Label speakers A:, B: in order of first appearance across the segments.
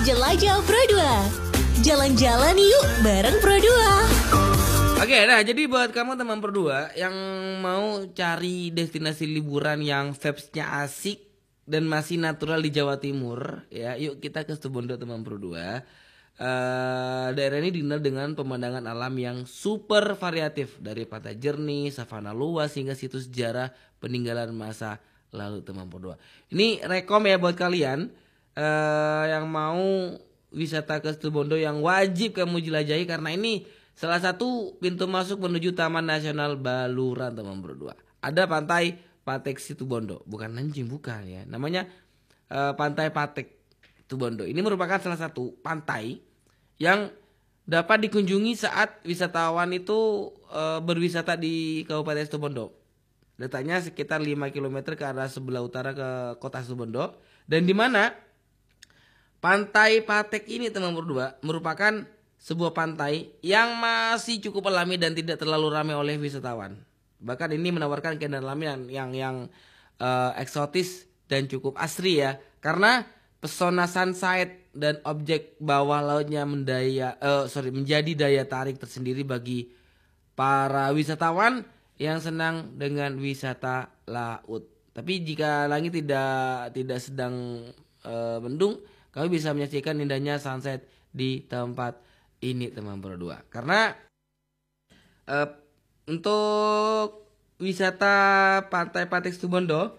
A: Jelajah Pro 2. Jalan-jalan yuk bareng Pro 2.
B: Oke, nah jadi buat kamu teman Pro 2 yang mau cari destinasi liburan yang vibes-nya asik dan masih natural di Jawa Timur, ya, yuk kita ke Situbondo teman Pro 2. Daerah ini dikenal dengan pemandangan alam yang super variatif, dari pantai jernih, savana luas hingga situs sejarah peninggalan masa lalu teman Pro 2. Ini rekom ya buat kalian yang mau wisata ke Situbondo, yang wajib kamu jelajahi karena ini salah satu pintu masuk menuju Taman Nasional Baluran teman Pro 2. Ada Pantai Patek Situbondo, bukan anjing, bukan ya. Namanya Pantai Patek Situbondo. Ini merupakan salah satu pantai yang dapat dikunjungi saat wisatawan itu berwisata di Kabupaten Situbondo. Letaknya sekitar 5 km ke arah sebelah utara ke kota Situbondo, dan di mana Pantai Patek ini teman Pro 2 merupakan sebuah pantai yang masih cukup alami dan tidak terlalu ramai oleh wisatawan. Bahkan ini menawarkan keindahan alam yang eksotis dan cukup asri ya. Karena pesona sunset dan objek bawah lautnya menjadi daya tarik tersendiri bagi para wisatawan yang senang dengan wisata laut. Tapi jika langit tidak sedang mendung, kami bisa menyaksikan indahnya sunset di tempat ini teman Pro 2. Karena untuk wisata Pantai Patek Situbondo,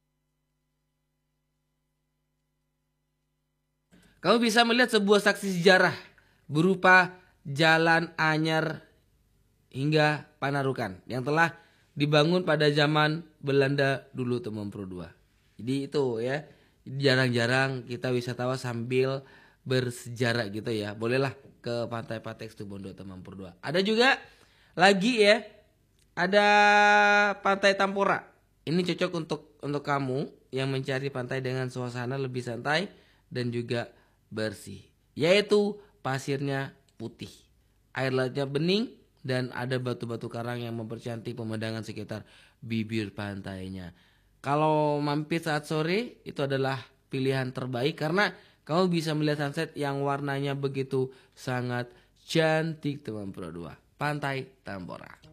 B: kamu bisa melihat sebuah saksi sejarah berupa Jalan Anyar hingga Panarukan yang telah dibangun pada zaman Belanda dulu teman Pro 2. Jadi itu ya, jarang-jarang kita wisatawan sambil bersejarah gitu ya. Bolehlah ke Pantai Patek Situbondo teman Pro 2. Ada juga lagi ya, ada Pantai Tampora. Ini cocok untuk kamu yang mencari pantai dengan suasana lebih santai dan juga bersih, yaitu pasirnya putih, air lautnya bening, dan ada batu-batu karang yang mempercantik pemandangan sekitar bibir pantainya. Kalau mampir saat sore itu adalah pilihan terbaik karena kamu bisa melihat sunset yang warnanya begitu sangat cantik teman Pro 2. Pantai Tampora.